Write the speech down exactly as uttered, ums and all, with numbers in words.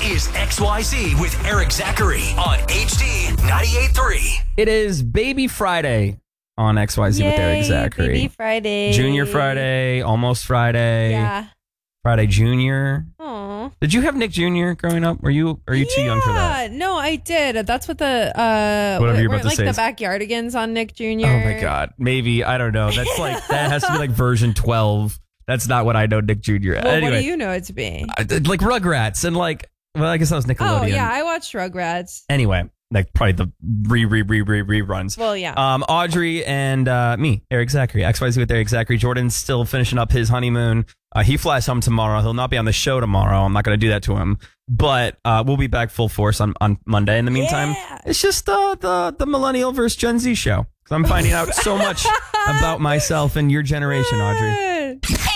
is X Y Z with Eric Zachary on H D ninety-eight point three. It is Baby Friday on X Y Z Yay, with Eric Zachary. Baby Friday. Junior Friday, almost Friday. Yeah. Friday Junior. Aw. Did you have Nick Junior growing up? Were you are you too young for that? Yeah, no, I did. That's what the uh, Whatever you're weren't about to like say the is- backyardigans on Nick Junior Oh my God. Maybe, I don't know. That's like, that has to be like version twelve. That's not what I know Nick Junior Well, Anyway, what do you know it to be? I- like Rugrats and like, well, I guess that was Nickelodeon. Oh yeah, I watched Rugrats. Anyway, like probably the re re re re reruns. Well, yeah. Um, Audrey and uh, me, Eric Zachary, X Y Z with Eric Zachary. Jordan's still finishing up his honeymoon. Uh, he flies home tomorrow. He'll not be on the show tomorrow. I'm not going to do that to him. But uh, we'll be back full force on, on Monday. In the meantime, Yeah. it's just uh, the the Millennial versus Gen Z show. 'Cause I'm finding out so much about myself and your generation, Audrey.